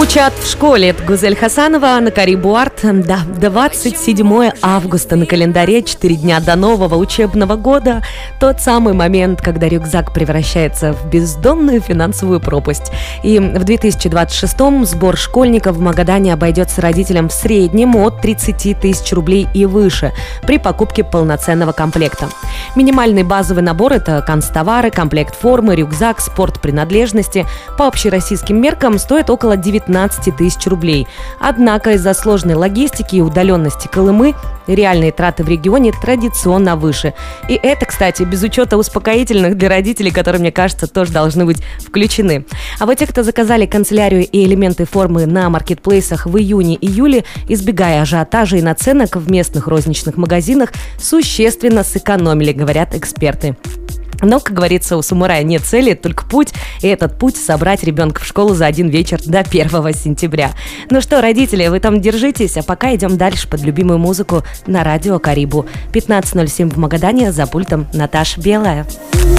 Звучат в школе. Это Гузель Хасанова на Карибу Арт. Да, 27 августа на календаре, 4 дня до нового учебного года. Тот самый момент, когда рюкзак превращается в бездонную финансовую пропасть. И в 2026-м сбор школьников в Магадане обойдется родителям в среднем от 30 тысяч рублей и выше при покупке полноценного комплекта. Минимальный базовый набор – это канцтовары, комплект формы, рюкзак, спортпринадлежности. По общероссийским меркам стоит около 19 тысяч рублей. Однако из-за сложной логистики и удаленности Колымы реальные траты в регионе традиционно выше. И это, кстати, без учета успокоительных для родителей, которые, мне кажется, тоже должны быть включены. А вот те, кто заказали канцелярию и элементы формы на маркетплейсах в июне-июле, избегая ажиотажа и наценок в местных розничных магазинах, существенно сэкономили, говорят эксперты. Но, как говорится, у самурая нет цели, только путь. И этот путь – собрать ребенка в школу за один вечер до 1 сентября. Ну что, родители, вы там держитесь, а пока идем дальше под любимую музыку на радио Карибу. 15:07 в Магадане, за пультом Наташа Белая.